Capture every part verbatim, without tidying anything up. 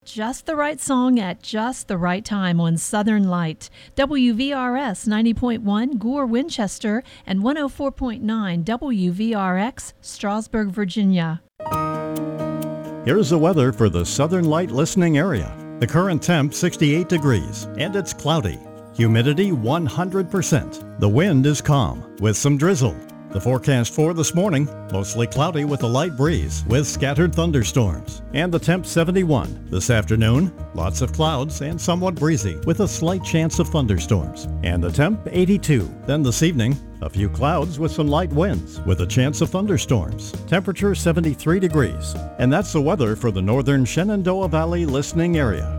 Just the right song at just the right time on Southern Light. W V R S ninety point one Gore, Winchester, and one oh four point nine W V R X, Strasburg, Virginia. Here's the weather for the Southern Light listening area. The current temp sixty-eight degrees, and it's cloudy. Humidity one hundred percent. The wind is calm with some drizzle. The forecast for this morning, mostly cloudy with a light breeze with scattered thunderstorms. And the temp seventy-one. This afternoon, lots of clouds and somewhat breezy with a slight chance of thunderstorms. And the temp eighty-two. Then this evening, a few clouds with some light winds with a chance of thunderstorms. Temperature seventy-three degrees. And that's the weather for the northern Shenandoah Valley listening area.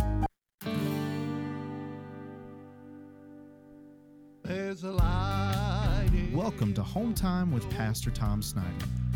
There's a light. Welcome to Home Time with Pastor Tom Snyder.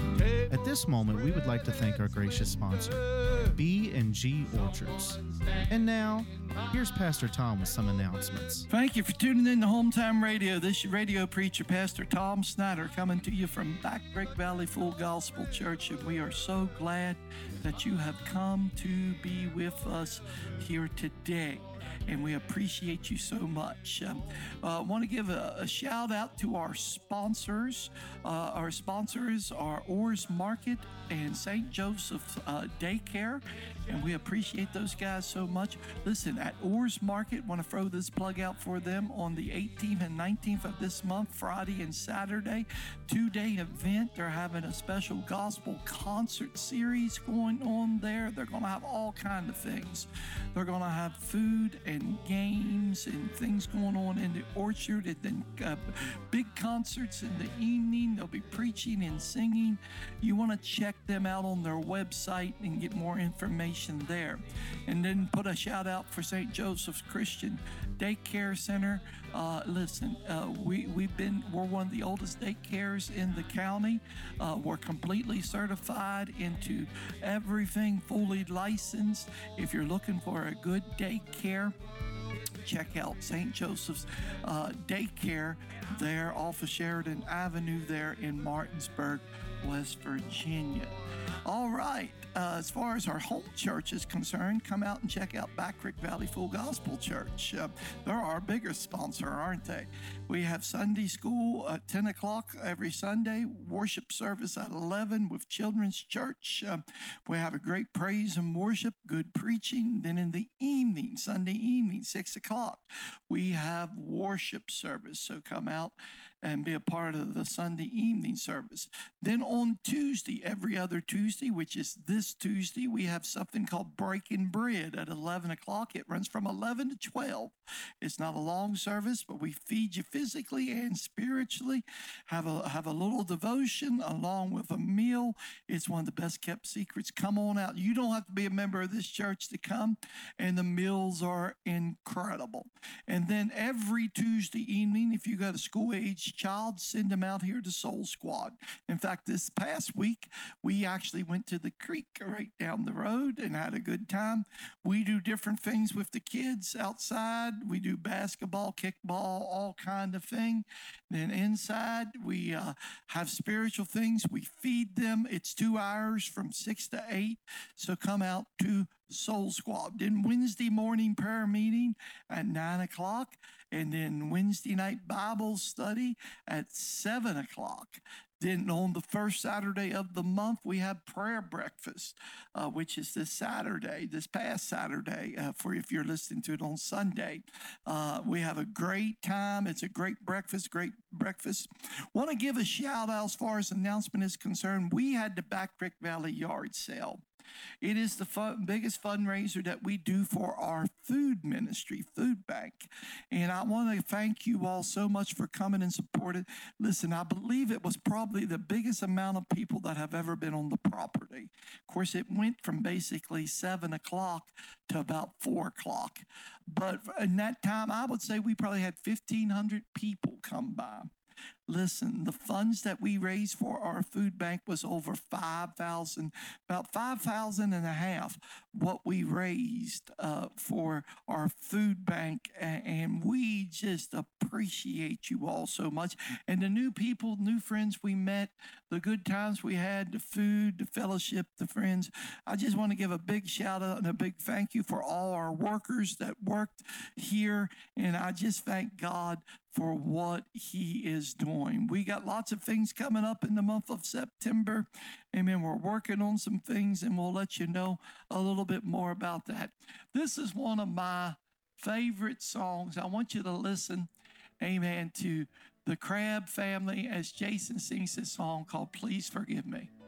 At this moment, we would like to thank our gracious sponsor, B and G Orchards. And now, here's Pastor Tom with some announcements. Thank you for tuning in to Home Time Radio. This is your radio preacher, Pastor Tom Snyder, coming to you from Back Creek Valley Full Gospel Church. And we are so glad that you have come to be with us here today. And we appreciate you so much. I um, uh, want to give a, a shout out to our sponsors. Uh, our sponsors are Orr's Market and Saint Joseph uh, Daycare, and we appreciate those guys so much. Listen, at Orr's Market, want to throw this plug out for them on the eighteenth and nineteenth of this month, Friday and Saturday, two-day event. They're having a special gospel concert series going on there. They're going to have all kinds of things. They're going to have food and games and things going on in the orchard, and then uh, big concerts in the evening. They'll be preaching and singing. You want to check them out on their website and get more information there. And then put a shout out for Saint Joseph's Christian Daycare Center. Uh, listen, uh, we, we've been, we're one of the oldest daycares in the county. Uh, we're completely certified into everything, fully licensed. If you're looking for a good daycare, check out Saint Joseph's uh, Daycare there off of Sheridan Avenue there in Martinsburg, West Virginia. All right. Uh, as far as our home church is concerned, come out and check out Back Creek Valley Full Gospel Church. Uh, they're our biggest sponsor, aren't they? We have Sunday school at ten o'clock every Sunday, worship service at eleven with Children's Church. Uh, we have a great praise and worship, good preaching. Then in the evening, Sunday evening, six o'clock, we have worship service. So come out and be a part of the Sunday evening service. Then on Tuesday, every other Tuesday, which is this Tuesday, we have something called Breaking Bread at eleven o'clock. It runs from eleven to twelve. It's not a long service, but we feed you physically and spiritually. Have a, have a little devotion along with a meal. It's one of the best kept secrets. Come on out. You don't have to be a member of this church to come, and the meals are incredible. And then every Tuesday evening, if you got a school-age child, send them out here to Soul Squad. In fact, this past week, we actually went to the creek right down the road and had a good time. We do different things with the kids outside. We do basketball, kickball, all kind of thing. Then inside, we uh, have spiritual things. We feed them. It's two hours from six to eight. So come out to Soul Squad. Then Wednesday morning prayer meeting at nine o'clock. And then Wednesday night Bible study at seven o'clock. Then on the first Saturday of the month, we have prayer breakfast, uh, which is this Saturday, this past Saturday, uh, for if you're listening to it on Sunday. Uh, we have a great time. It's a great breakfast, great breakfast. Want to give a shout out as far as announcement is concerned. We had the Back Creek Valley yard sale. It is the fun, biggest fundraiser that we do for our food ministry, Food Bank. And I want to thank you all so much for coming and supporting. Listen, I believe it was probably the biggest amount of people that have ever been on the property. Of course, it went from basically seven o'clock to about four o'clock. But in that time, I would say we probably had fifteen hundred people come by. listen, the funds that we raised for our food bank was over five thousand, about five thousand and a half, what we raised uh, for our food bank. And we just appreciate you all so much. And the new people, new friends we met, the good times we had, the food, the fellowship, the friends. I just want to give a big shout out and a big thank you for all our workers that worked here. And I just thank God for what he is doing. We got lots of things coming up in the month of September. Amen. We're working on some things, and we'll let you know a little bit more about that. This is one of my favorite songs. I want you to listen, amen, to the Crabb family as Jason sings this song called Please Forgive Me.